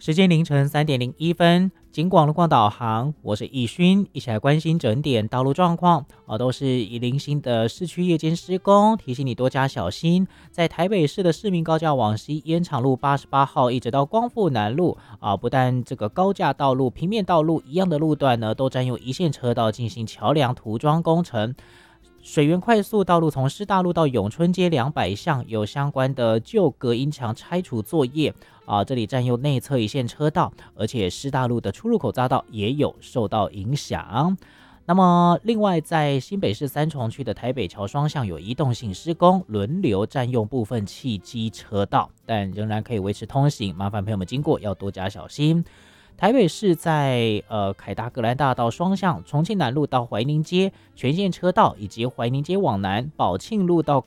时间凌晨3:01，警广路况导航，我是易勋，一起来关心整点道路状况。都是宜林新的市区夜间施工，提醒你多加小心。在台北市的市民高架往西烟厂路88号一直到光复南路不但这个高架道路、平面道路一样的路段呢，都占用一线车道进行桥梁涂装工程。水源快速道路从师大路到永春街200巷有相关的旧隔音墙拆除作业这里占用内侧一线车道，而且师大路的出入口匝道也有受到影响。那么另外在新北市三重区的台北桥双向有移动性施工，轮流占用部分汽机车道，但仍然可以维持通行，麻烦朋友们经过要多加小心。台北市在凯达格兰大道双向重庆南路到怀宁街全线车道，以及怀宁街往南宝庆路到